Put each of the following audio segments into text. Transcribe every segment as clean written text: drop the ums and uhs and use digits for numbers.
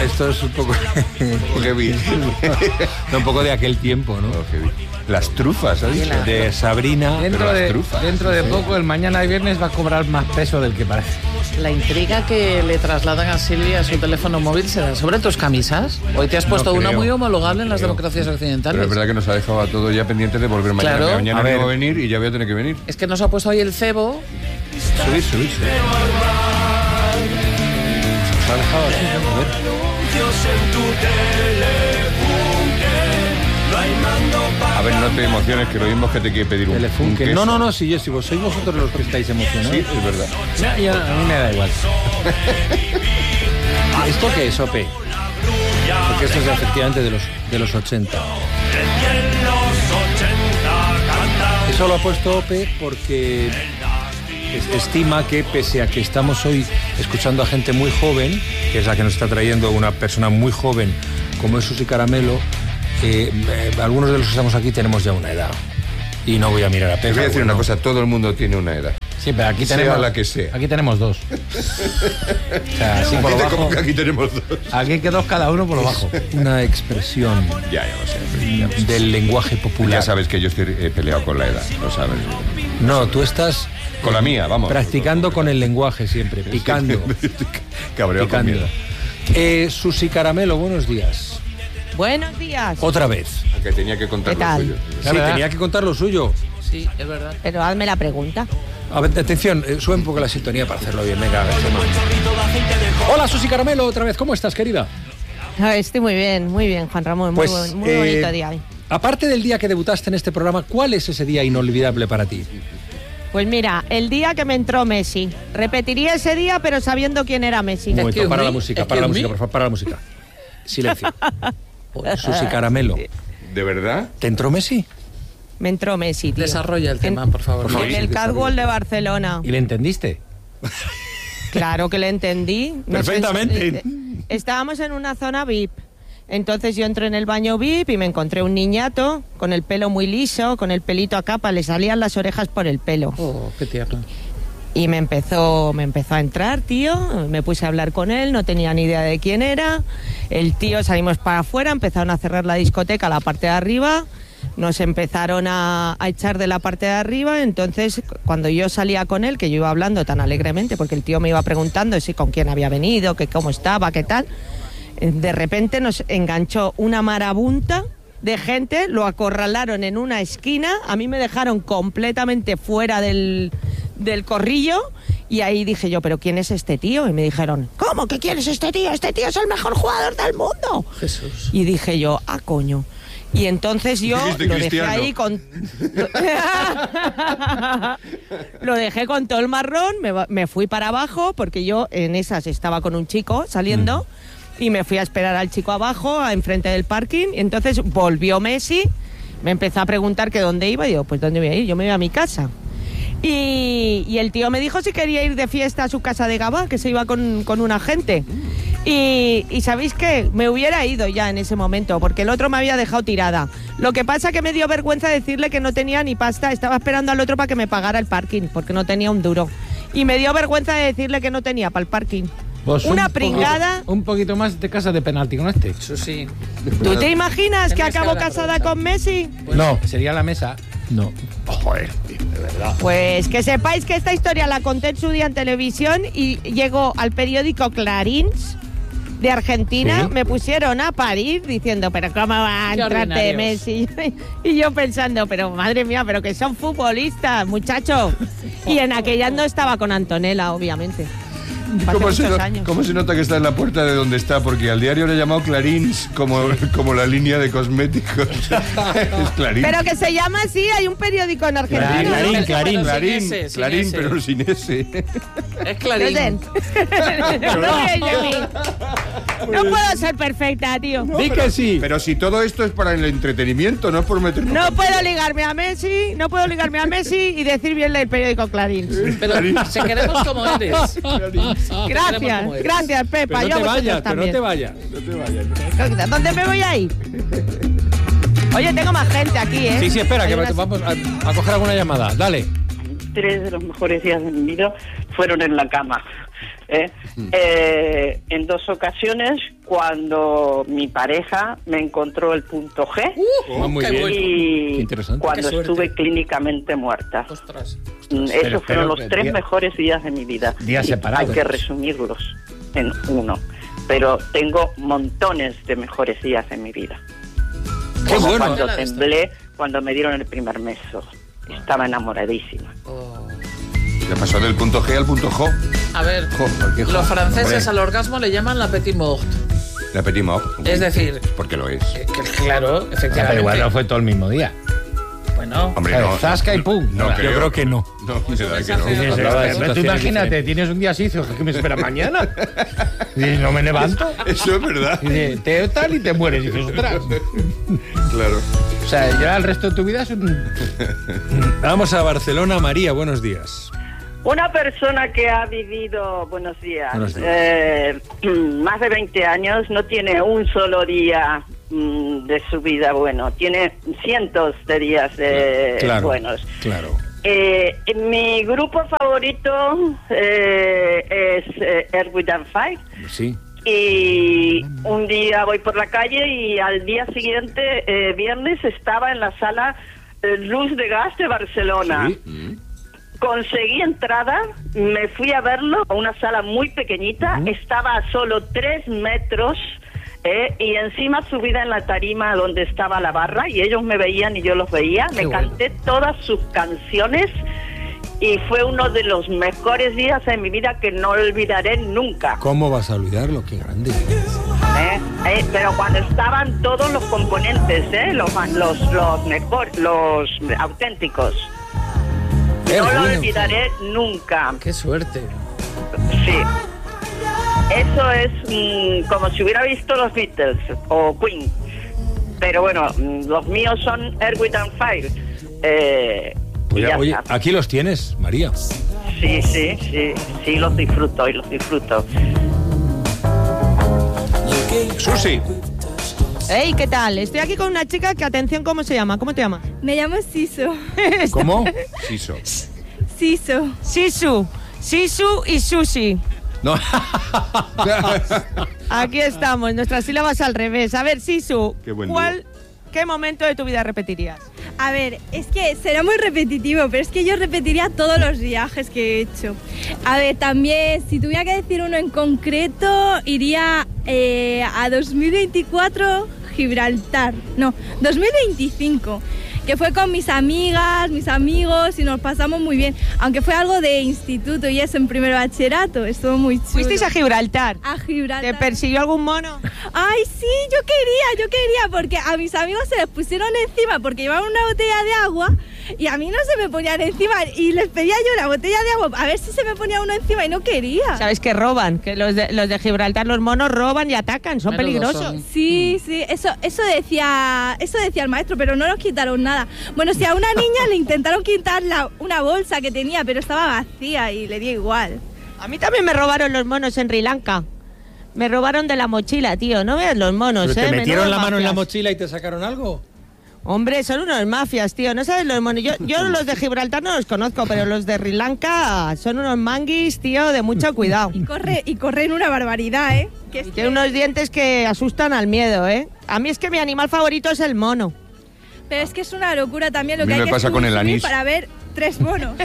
esto es un poco heavy. No, un poco de aquel tiempo, ¿no? Las trufas, ¿sabes? De Sabrina. Dentro de poco, el mañana de viernes va a cobrar más peso del que parece. La intriga que le trasladan a Silvia a su teléfono móvil será sobre tus camisas. Hoy te has puesto una muy homologable en las democracias occidentales. Pero es verdad que nos ha dejado a todos ya pendientes de volver mañana. Claro. Mañana no va a venir y ya voy a tener que venir. Es que nos ha puesto hoy el cebo. Subir. Se ha dejado así, a ver. A ver, no te emociones, que lo mismo es que te quiere pedir un queso. No, si sois vosotros los que estáis emocionados. Sí, es verdad. A mí me da igual. ¿Esto qué es, Ope? Porque esto es efectivamente de los 80. Eso lo ha puesto Ope porque estima que, pese a que estamos hoy escuchando a gente muy joven, que es la que nos está trayendo una persona muy joven como es Susi Caramelo, algunos de los que estamos aquí tenemos ya una edad. Y no voy a mirar a Pepe. Te voy a decir una cosa, todo el mundo tiene una edad. Sí, pero aquí sea tenemos la que sea. Aquí tenemos dos. O sea, así por lo bajo. ¿Cómo que aquí tenemos dos? Aquí que dos cada uno por lo bajo. Una expresión Ya lo sé. del lenguaje popular. Ya sabes que yo estoy peleado con la edad, lo sabes. No, tú estás Con la mía, vamos. practicando con el lenguaje siempre, picando. Cabreado con mi edad. Susi Caramelo, buenos días. Buenos días. Otra vez. Que tenía que contar ¿Qué lo tal? suyo. Sí, tenía que contar lo suyo. Sí, es verdad. Pero hazme la pregunta. A ver, atención, sube un poco la sintonía para hacerlo bien. Venga, a ver, hola, Susi Caramelo, otra vez. ¿Cómo estás, querida? Estoy muy bien, Juan Ramón. Pues, muy bonito día hoy. Aparte del día que debutaste en este programa, ¿cuál es ese día inolvidable para ti? Pues mira, el día que me entró Messi. Repetiría ese día, pero sabiendo quién era Messi. Un momento, para la música, por favor, para la música. Silencio. Susi Caramelo. ¿De verdad? ¿Te entró Messi? Me entró Messi, tío. Desarrolla el tema, por favor. En el Catwalk de Barcelona. ¿Y le entendiste? Claro que le entendí. Perfectamente. Estábamos en una zona VIP. Entonces yo entré en el baño VIP y me encontré un niñato con el pelo muy liso, con el pelito a capa, le salían las orejas por el pelo. Oh, qué tierno. Y me empezó a entrar, tío, me puse a hablar con él, no tenía ni idea de quién era. El tío, salimos para afuera, empezaron a cerrar la discoteca, la parte de arriba, nos empezaron a echar de la parte de arriba. Entonces, cuando yo salía con él, que yo iba hablando tan alegremente, porque el tío me iba preguntando si con quién había venido, que cómo estaba, qué tal, de repente nos enganchó una marabunta de gente, lo acorralaron en una esquina, a mí me dejaron completamente fuera del corrillo, y ahí dije yo, ¿pero quién es este tío? Y me dijeron, ¿cómo que quién es este tío? Este tío es el mejor jugador del mundo. Jesús. Y dije yo, coño. Y entonces yo lo dejé ahí con... Lo dejé con todo el marrón, me fui para abajo, porque yo en esas estaba con un chico saliendo, y me fui a esperar al chico abajo, enfrente del parking, y entonces volvió Messi, me empezó a preguntar que dónde iba, y digo, pues ¿dónde voy a ir? Yo me voy a mi casa. Y el tío me dijo si quería ir de fiesta a su casa de Gabá, que se iba con una gente. Y ¿sabéis qué? Me hubiera ido ya en ese momento, porque el otro me había dejado tirada. Lo que pasa que me dio vergüenza decirle que no tenía ni pasta, estaba esperando al otro para que me pagara el parking, porque no tenía un duro. Y me dio vergüenza de decirle que no tenía para el parking. Pues una pringada. Un poquito más de casa de penalti con este. Eso sí. ¿Tú te imaginas que acabo casada con Messi? Pues no, sería la mesa. No. Joder, de verdad. Pues que sepáis que esta historia la conté en su día en televisión y llegó al periódico Clarín de Argentina. ¿Sí? Me pusieron a parir diciendo, pero ¿cómo va a entrarte Messi? Y yo pensando, pero madre mía, pero que son futbolistas, muchachos. Y en aquella no estaba con Antonella, obviamente. ¿Cómo se nota que está en la puerta de donde está? Porque al diario le he llamado Clarín como la línea de cosméticos. Es Clarín. Pero que se llama así, hay un periódico en Argentina. Clarín, pero sin ese. Es Clarín. No puedo ser perfecta, tío. Di que sí. Pero si todo esto es para el entretenimiento, no es por meternos. No puedo ligarme a Messi y decir bien el periódico Clarín. Pero si queremos como eres. Gracias, Pepa. Pero no te vayas. ¿Dónde me voy a ir? Oye, tengo más gente aquí, ¿eh? Sí, espera, que vamos a coger alguna llamada. Dale. 3 de los mejores días de mi vida fueron en la cama. En 2 ocasiones, cuando mi pareja me encontró el punto G muy bien. y cuando estuve clínicamente muerta. Esos fueron los 3 mejores días de mi vida. Días separados. Hay que resumirlos en uno. Pero tengo montones de mejores días en mi vida. Qué Como bueno. cuando temblé, cuando me dieron el primer beso. Estaba enamoradísima. Le pasó del punto G al punto J. A ver, los franceses al orgasmo le llaman la petit mort. La petit mort. Es decir... Porque lo es. Claro, efectivamente. Pero igual no fue todo el mismo día. Bueno, Hombre, no. Zasca y pum. No, Yo creo que no. No, me da que no. Sí, sí, Pero tú imagínate, tienes un día así, ¿qué me espera mañana? Y no me levanto. Eso es verdad. Y dices, te tal y te mueres. Y dices, ostras. Claro. O sea, ya el resto de tu vida es un... Vamos a Barcelona. María, buenos días. Una persona que ha vivido, buenos días, Buenos días. Más de 20 años, no tiene un solo día de su vida bueno, tiene cientos de días buenos. Claro. Mi grupo favorito es Earth, Wind & Fire. Sí. Y un día voy por la calle y al día siguiente, viernes, estaba en la sala Luz de Gas de Barcelona. Sí. Conseguí entrada, me fui a verlo a una sala muy pequeñita, estaba a solo 3 metros y encima subida en la tarima donde estaba la barra y ellos me veían y yo los veía. Me canté todas sus canciones y fue uno de los mejores días en mi vida que no olvidaré nunca. ¿Cómo vas a olvidarlo? Qué grande. Pero cuando estaban todos los componentes, los mejores, los auténticos. No lo olvidaré nunca. Qué suerte. Sí. Eso es como si hubiera visto los Beatles o Queen. Pero bueno, los míos son Earth, Wind & Fire. Pues ya, oye, aquí los tienes, María. Sí, los disfruto y los disfruto. Susi. Hey, ¿qué tal? Estoy aquí con una chica que, atención, ¿cómo se llama? ¿Cómo te llamas? Me llamo Siso. ¿Cómo? Siso. Siso. Sisu y Susi. No. Aquí estamos, nuestras sílabas al revés. A ver, Sisu, Qué buen ¿qué momento de tu vida repetirías? A ver, es que será muy repetitivo, pero es que yo repetiría todos los viajes que he hecho. A ver, también, si tuviera que decir uno en concreto, iría a 2024 Gibraltar. No, 2025. Que fue con mis amigas, mis amigos y nos pasamos muy bien. Aunque fue algo de instituto y eso en primer bachillerato, estuvo muy chulo. ¿Fuisteis a Gibraltar? A Gibraltar. ¿Te persiguió algún mono? Ay, sí, yo quería, porque a mis amigos se les pusieron encima porque llevaban una botella de agua y a mí no se me ponían encima y les pedía yo una botella de agua a ver si se me ponía uno encima y no quería. ¿Sabes que roban? Que los de Gibraltar, los monos roban y atacan, son peligrosos. Son. Sí, eso decía el maestro, pero no nos quitaron nada. Bueno, si a una niña le intentaron quitar una bolsa que tenía, pero estaba vacía y le dio igual. A mí también me robaron los monos en Sri Lanka. Me robaron de la mochila, tío. No veas los monos, ¿Pero te metieron la mano en la mafias. mochila y te sacaron algo? Hombre, son unos mafias, tío. No sabes los monos. Yo los de Gibraltar no los conozco, pero los de Sri Lanka son unos manguis, tío, de mucho cuidado. Y corren una barbaridad, ¿eh? Y tienen unos dientes que asustan al miedo, ¿eh? A mí es que mi animal favorito es el mono. Pero es que es una locura también lo A mí que hay me que pasa con el subir anís. para ver 3 monos.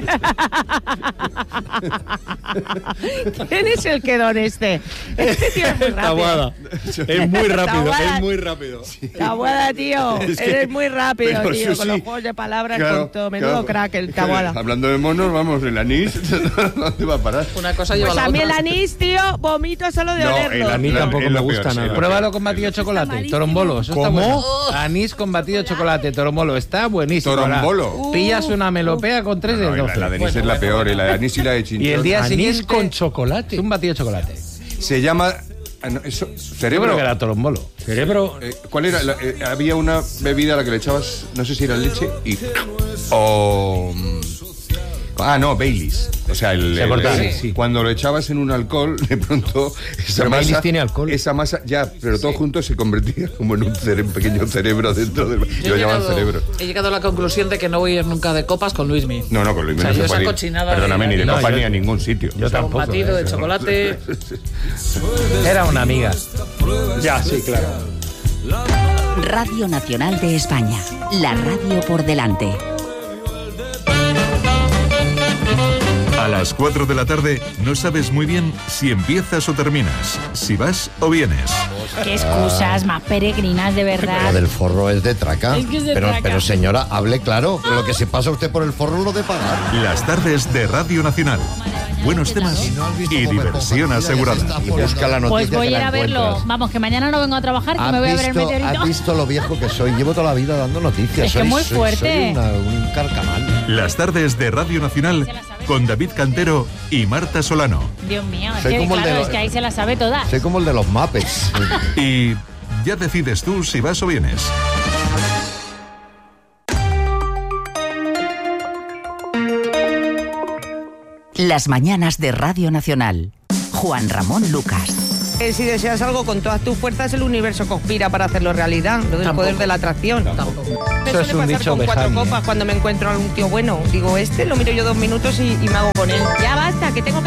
¿Quién es el quedón este? Este tío es muy rápido. Taboada. Es muy rápido, Taboada. es muy rápido. Taboada, tío. Es que- Eres muy rápido, pero tío. Susi, Con los juegos de palabras, claro, con todo. Menudo claro. crack el Taboada. Hablando de monos, vamos, el anís, ¿dónde va a parar? Una cosa lleva Pues a la a mí otra. el anís, tío, vomito solo de No, olerlo. A mí tampoco es me lo gusta peor, sí, nada. es lo Pruébalo peor. con batido de chocolate, malísimo. torombolo. Eso está ¿Cómo? bueno. Anís con batido de chocolate, torombolo. Está buenísimo. Torombolo. Pillas una melopea con 3 No, de y 12. la de anís es la peor, y la de anís y la de chinchón. Y el día Anís siguiente con chocolate. es un batido de chocolate. Se llama... Yo cerebro. creo que era torombolo. Cerebro. ¿Cuál era? Había una bebida a la que le echabas, no sé si era leche, y... O... No, Baileys. O sea, Sí. cuando lo echabas en un alcohol, de pronto esa Pero masa... Baileys tiene alcohol. Esa masa, ya, pero todo junto se convertía como en un pequeño cerebro dentro del... Lo llamaban cerebro. He llegado a la conclusión de que no voy a ir nunca de copas con Luismi. No, con Luismi no se puede ir. Cochinada Perdóname, ni de No, copas yo- ni a ningún sitio. Yo tampoco. Batido de chocolate. Era una amiga. Ya, sí, claro. Radio Nacional de España. La radio por delante. A las 4 de la tarde no sabes muy bien si empiezas o terminas, si vas o vienes. Qué excusas más peregrinas, de Lo verdad. del forro es de traca. Es que es de traca. Pero señora, hable claro. Lo que se pasa usted por el forro lo de pagar. Las tardes de Radio Nacional. Buenos temas y diversión asegurada. Y busca la noticia. Pues voy a que ir la a verlo. encuentras. Vamos, que mañana no vengo a trabajar, que me voy a ver el ¿Has meteorito. visto lo viejo que soy? Llevo toda la vida dando noticias. Es que muy fuerte. Soy un carcamal. Las tardes de Radio Nacional con David Cantero y Marta Solano. Dios mío, es Soy que como el de claro, los- es que ahí se las sabe todas. Soy como el de los Muppets. Y ya decides tú si vas o vienes. Las mañanas de Radio Nacional. Juan Ramón Lucas. Si deseas algo con todas tus fuerzas, el universo conspira para hacerlo realidad. Lo del poder de la atracción. Eso es un dicho con 4 Bejani, copas cuando me encuentro a algún tío bueno. Digo, lo miro yo 2 minutos y me hago con él. Ya basta, que tengo que